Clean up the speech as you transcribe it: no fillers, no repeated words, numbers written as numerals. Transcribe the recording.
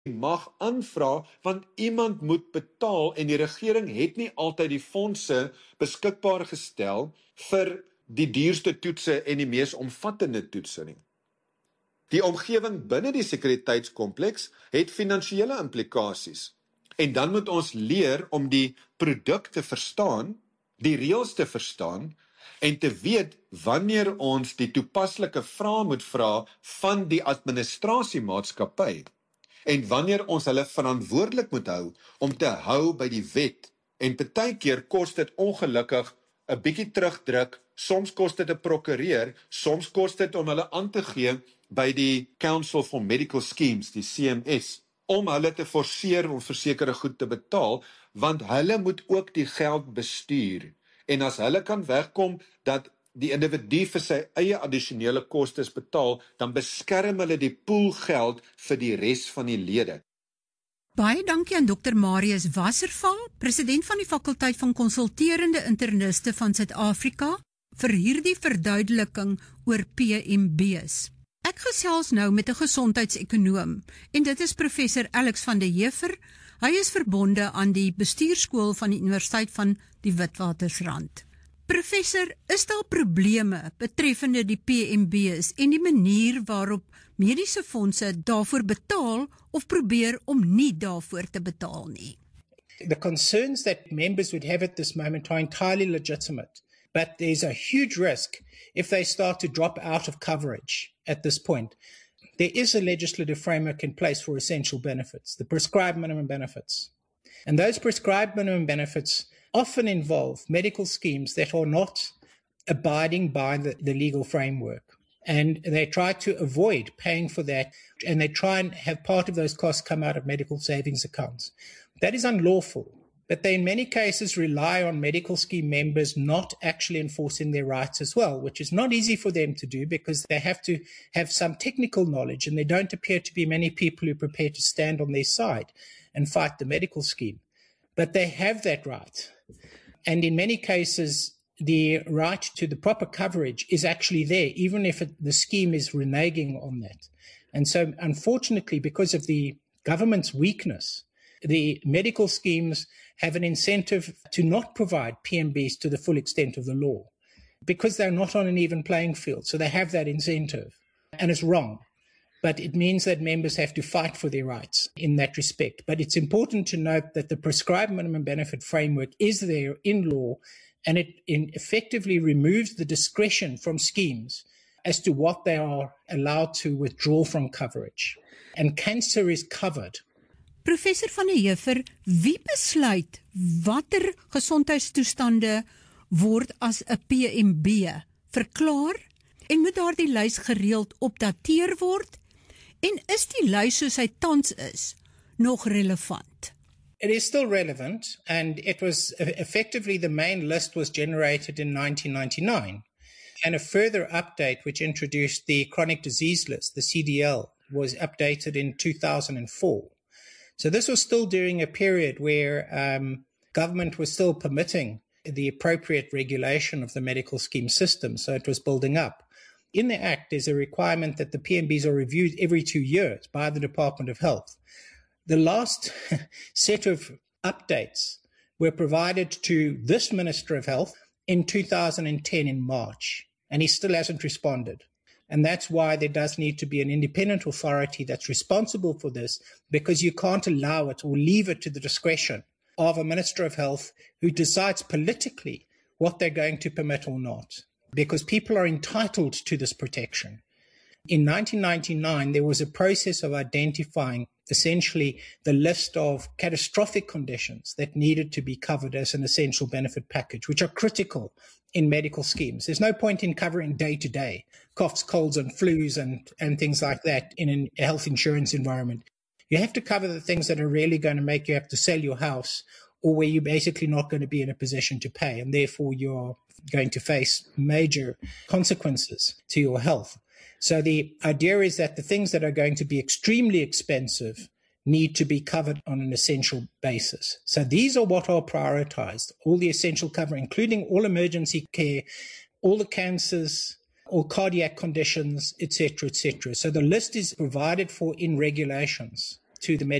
mag aanvra, want iemand moet betaal en die regering het nie altyd die fondse beskikbaar gestel vir die duurste toetse en die mees omvattende toetse nie. Die omgewing binne die sekuriteitskompleks het finansiële implikasies. En dan moet ons leer om die produk te verstaan, die reëls te verstaan en te weet wanneer ons die toepaslike vrae moet vra van die administrasiemaatskappy en wanneer ons hulle verantwoordelik moet hou om te hou by die wet. En partykeer kos dit ongelukkig 'n bietjie terugdruk, soms kos dit 'n prokureur, soms kos dit om hulle aan te gee by die Council for Medical Schemes, die CMS, om hulle te forceer om vir sekere goed te betaal, want hulle moet ook die geld bestuur. En as hulle kan wegkom dat die individu vir sy eie addisionele kostes betaal, dan beskerm hulle die poolgeld vir die res van die lede. Baie dankie aan Dr. Marius Wasserval, president van die fakulteit van konsulterende interniste van Suid-Afrika, vir hierdie verduideliking oor PMB's. Ek gesels nou met 'n gesondheidsekonoom en dit is professor Alex van der Heever. Hy is verbonde aan die bestuurskool van die Universiteit van die Witwatersrand. Professor, is daar probleme betreffende die PMB's en die manier waarop mediese fondse daarvoor betaal of probeer om nie daarvoor te betaal nie? The concerns that members would have at this moment are entirely legitimate, but there's a huge risk if they start to drop out of coverage at this point. There is a legislative framework in place for essential benefits, the prescribed minimum benefits. And those prescribed minimum benefits often involve medical schemes that are not abiding by the legal framework. And they try to avoid paying for that, and they try and have part of those costs come out of medical savings accounts. That is unlawful, but they in many cases rely on medical scheme members not actually enforcing their rights as well, which is not easy for them to do because they have to have some technical knowledge, and there don't appear to be many people who are prepared to stand on their side and fight the medical scheme. But they have that right. And in many cases, the right to the proper coverage is actually there, even if the scheme is reneging on that. And so, unfortunately, because of the government's weakness, the medical schemes have an incentive to not provide PMBs to the full extent of the law because they're not on an even playing field. So they have that incentive, and it's wrong. But it means that members have to fight for their rights in that respect. But it's important to note that the prescribed minimum benefit framework is there in law, and it effectively removes the discretion from schemes as to what they are allowed to withdraw from coverage. And cancer is covered. Professor van der Heever, wie besluit watter gesondheidstoestande word as 'n PMB verklaar en moet daardie lys gereeld opdateer word? En is die lys soos hy tans is nog relevant? It is still relevant, and it was effectively the main list was generated in 1999. And a further update, which introduced the chronic disease list, the CDL, was updated in 2004. So this was still during a period where government was still permitting the appropriate regulation of the medical scheme system, so it was building up. In the Act, there's a requirement that the PMBs are reviewed every 2 years by the Department of Health. The last set of updates were provided to this Minister of Health in 2010 in March, and he still hasn't responded. And that's why there does need to be an independent authority that's responsible for this, because you can't allow it or leave it to the discretion of a Minister of Health who decides politically what they're going to permit or not, because people are entitled to this protection. In 1999, there was a process of identifying essentially the list of catastrophic conditions that needed to be covered as an essential benefit package, which are critical in medical schemes. There's no point in covering day-to-day coughs, colds, and flus and things like that in a health insurance environment. You have to cover the things that are really going to make you have to sell your house, or where you're basically not going to be in a position to pay, and therefore you're going to face major consequences to your health. So the idea is that the things that are going to be extremely expensive need to be covered on an essential basis. So these are what are prioritized, all the essential cover, including all emergency care, all the cancers, all cardiac conditions, etc., etc. So the list is provided for in regulations. to the